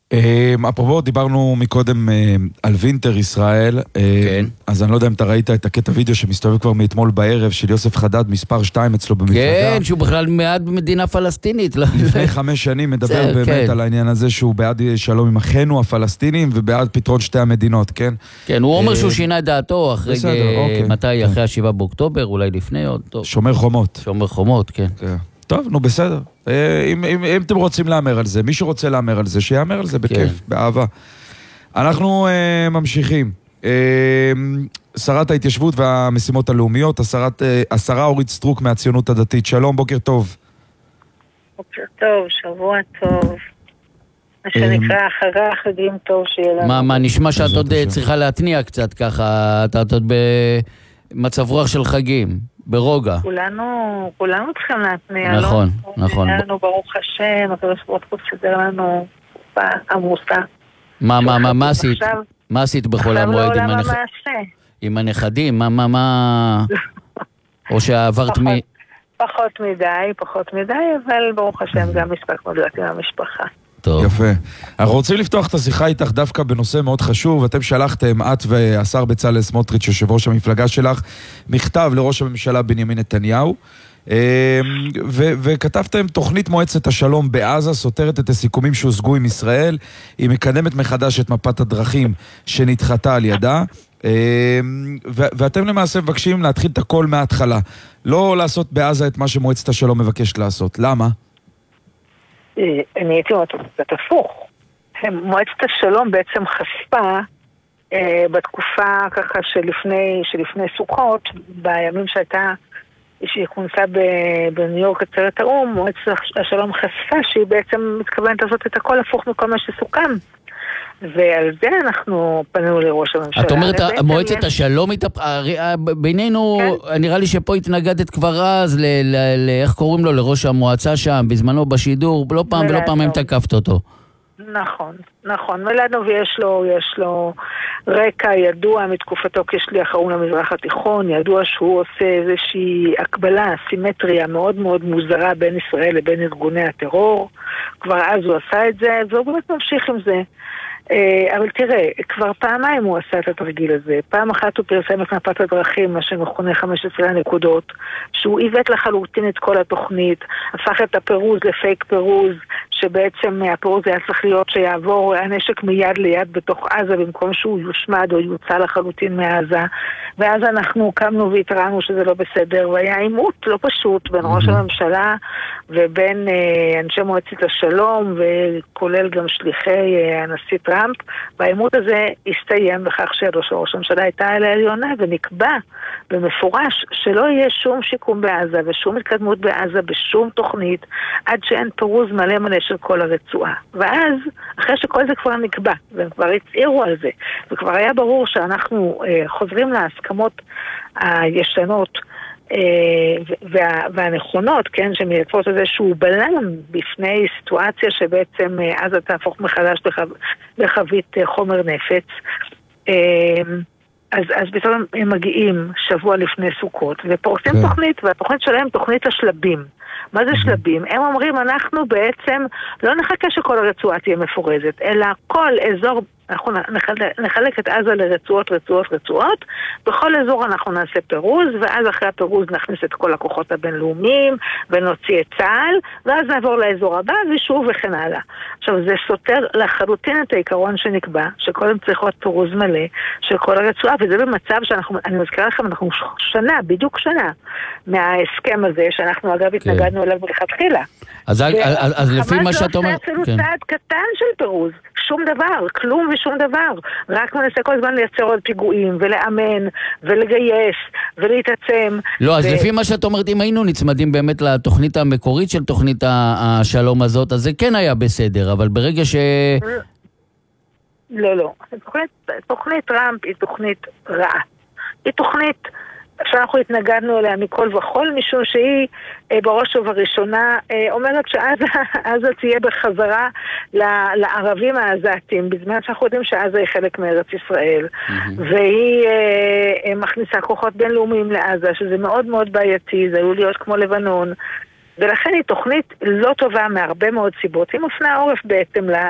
אפרופו, דיברנו מקודם על וינטר ישראל, אז אני לא יודע אם אתה ראית את הקטע וידאו שמסתובב כבר מאתמול בערב של יוסף חדד, מספר 2 אצלו במפלגה. כן, שהוא בכלל מעד מדינה פלסטינית. לפני 5 שנים מדבר באמת על העניין הזה שהוא בעד שלום עם אחינו הפלסטינים ובעד פתרון שתי המדינות, כן? כן, הוא אומר שהוא שינה דעתו אחרי מתי, אחרי 7 באוקטובר, אולי לפני עוד. שומר חומות. שומר חומות, כן. טוב, נו בסדר. אם אתם רוצים לאמר על זה, מישהו רוצה לאמר על זה, שיאמר על זה בכיף, באהבה. אנחנו ממשיכים. שרת ההתיישבות והמשימות הלאומיות, השרה אורית סטרוק מהציונות הדתית. שלום, בוקר טוב. בוקר טוב, שבוע טוב. מה שנקרא אחרי החגים טוב שיהיה לנו. מה נשמע שאת עוד צריכה להתניע קצת ככה, את עוד במצב רוח של חגים. ברוגע. כולנו צריכים להתניע, נכון, נכון. לנו ברוך השם, הקדוש ברוך הוא סדר לנו תקופה עמוסה. מה עשית בחול המועד עם הנכדים? מה? או שעברת פחות מדי, אבל ברוך השם גם הספקנו להיות עם המשפחה. טוב. יפה. אנחנו רוצים לפתוח את השיחה איתך דווקא בנושא מאוד חשוב. אתם שלחתם, את והשר בצלאל סמוטריץ', יושב ראש המפלגה שלך, מכתב לראש הממשלה בנימין נתניהו, וכתבתם תוכנית מועצת השלום בעזה סותרת את הסיכומים שהושגו עם ישראל, היא מקדמת מחדש את מפת הדרכים שנדחתה על ידה, ואתם למעשה מבקשים להתחיל את הכל מההתחלה, לא לעשות בעזה את מה שמועצת השלום מבקשת לעשות. למה? אני הייתי אומרת קצת הפוך. מועצת השלום בעצם חשפה בתקופה ככה שלפני סוכות, בימים שהיא כונסה בניו יורק עצרת האום, מועצת השלום חשפה שהיא בעצם מתכוונת לעשות את הכל הפוך מכל מה שסוכם. ועל זה אנחנו פנינו לראש הממשלה. את אומרת, מועצת השלום בינינו, נראה לי שפה התנגדת כבר אז, איך קוראים לו, לראש המועצה שם, בזמנו בשידור, לא פעם ולא פעמים תקפת אותו. נכון, מלדנו ויש לו רקע ידוע מתקופתו כשליח האו"ם למזרח התיכון, ידוע שהוא עושה איזושהי הקבלה, סימטריה מאוד מאוד מוזרה בין ישראל לבין ארגוני הטרור, כבר אז הוא עשה את זה, והוא באמת ממשיך עם זה. אבל תראה, כבר פעמיים הוא עשה את התרגיל הזה. פעם אחת הוא פרסם את מפת הדרכים, מה שמכונה 15 הנקודות, שהוא עיוות לחלוטין את כל התוכנית, הפך את הפירוז לפייק פירוז, שבעצם הפירוז היה צריך להיות שיעבור הנשק מיד ליד בתוך עזה, במקום שהוא יושמד או יוצא לחלוטין מעזה. ואז אנחנו קמנו והתרענו שזה לא בסדר, והיה עימות לא פשוט בין ראש הממשלה ובין אנשי מועצת השלום, וכולל גם שליחי הנשיא טראמפ. והעימות הזה הסתיים בכך שראש הממשלה הייתה על העליונה, ונקבע במפורש שלא יהיה שום שיקום בעזה ושום התקדמות בעזה בשום תוכנית, עד שאין פירוז מלא של כל הרצועה. ואז, אחרי שכל זה כבר נקבע, והם כבר הצעירו על זה, וכבר היה ברור שאנחנו חוזרים להסכמות הישנות והנכונות, כן, שמייצרות איזשהו בלם בפני סיטואציה שבעצם אז אתה תהפוך מחדש לחבית חומר נפץ. אז פתאום הם מגיעים שבוע לפני סוכות ופורסים תוכנית, והתוכנית שלהם תוכנית השלבים. מה זה שלבים? הם אומרים, אנחנו בעצם לא נחכה שכל הרצועה תהיה מפורזת, אלא כל אזור, אנחנו נחלק את עזה לרצועות, בכל אזור אנחנו נעשה פירוז, ואז אחרי הפירוז נכניס את כל הכוחות הבינלאומיים, ונוציא את צה"ל, ואז נעבור לאזור הבא, ושוב וכן הלאה. עכשיו, זה סותר לחלוטין את העיקרון שנקבע, שקודם צריך להיות פירוז מלא של כל הרצועה, וזה במצב אני מזכירה לכם, אנחנו בדיוק שנה, מההסכם הזה, שאנחנו אגב התנגדנו אליו מלכתחילה. אז לפי מה שאת אומרת... חמאס לא עושה אפילו צעד קטן של פירוז, שום דבר, כלום ושום דבר. רק מנסה כל הזמן לייצר עוד פיגועים, ולאמן, ולגייס, ולהתעצם. לא, אז לפי מה שאת אומרת, אם היינו נצמדים באמת לתוכנית המקורית של תוכנית השלום הזאת, אז זה כן היה בסדר, אבל ברגע לא. תוכנית טראמפ היא תוכנית רעה. היא תוכנית שאנחנו התנגדנו אליה מכל וכל, משום שהיא בראש ובראשונה אומרת שעזה תהיה בחזרה לערבים העזתים, בזמן שאנחנו יודעים שעזה היא חלק מארץ ישראל, והיא מכניסה כוחות בינלאומיים לעזה, שזה מאוד מאוד בעייתי, זה עלול להיות כמו לבנון, ולכן היא תוכנית לא טובה מהרבה מאוד סיבות. היא מפנה עורף בעצם